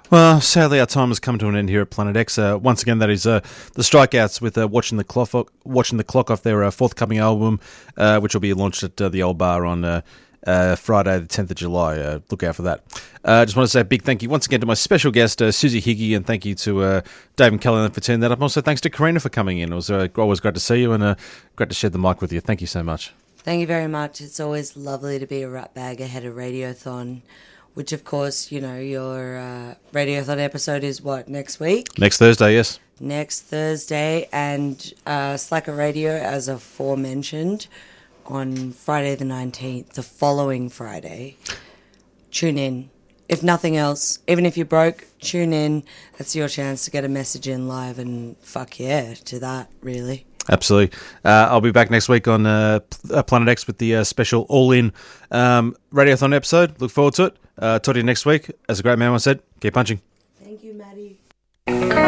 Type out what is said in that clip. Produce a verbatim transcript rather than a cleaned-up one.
Well, sadly, our time has come to an end here at Planet X. Uh, once again, that is uh, the Strikeouts with uh, watching the clock, watching the clock off their uh, forthcoming album, uh, which will be launched at uh, the Old Bar on uh, uh, Friday, the tenth of July. Uh, look out for that. I uh, just want to say a big thank you once again to my special guest, uh, Susie Higgy, and thank you to uh, Dave and Callahan for turning that up. And also, thanks to Karina for coming in. It was uh, always great to see you and uh, great to share the mic with you. Thank you so much. Thank you very much. It's always lovely to be a rat bag ahead of Radiothon. Which, of course, you know, your uh, Radiothon episode is what, next week? Next Thursday, yes. Next Thursday, and uh, Slacker Radio, as aforementioned, on Friday the nineteenth, the following Friday. Tune in. If nothing else, even if you're broke, tune in. That's your chance to get a message in live, and fuck yeah to that, really. Absolutely. Uh, I'll be back next week on uh, Planet X with the uh, special all-in um, Radiothon episode. Look forward to it. Uh, talk to you next week. As a great man once said, keep punching. Thank you, Maddie.